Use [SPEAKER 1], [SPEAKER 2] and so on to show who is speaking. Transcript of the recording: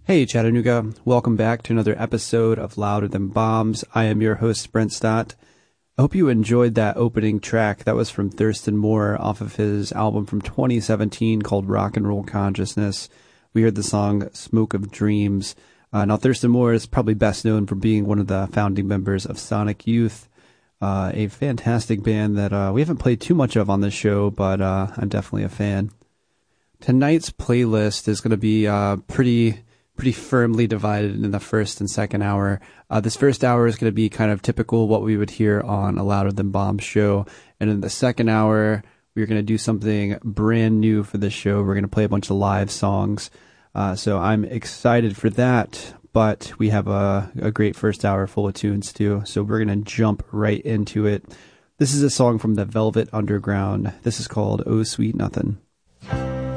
[SPEAKER 1] Hey Chattanooga, welcome back to another episode of Louder Than Bombs. I am your host, Brent Stott. I hope you enjoyed that opening track. That was from Thurston Moore off of his album from 2017 called Rock and Roll Consciousness. We heard the song Smoke of Dreams. Now Thurston Moore is probably best known for being one of the founding members of Sonic Youth, a fantastic band that we haven't played too much of on this show, but I'm definitely a fan. Tonight's playlist is going to be pretty firmly divided in the first and second hour. This first hour is going to be kind of typical what we would hear on a Louder Than Bombs show. And in the second hour, we're going to do something brand new for this show. We're going to play a bunch of live songs. So I'm excited for that. But we have a great first hour full of tunes too. So we're going to jump right into it. This is a song from the Velvet Underground. This is called Oh Sweet Nothing.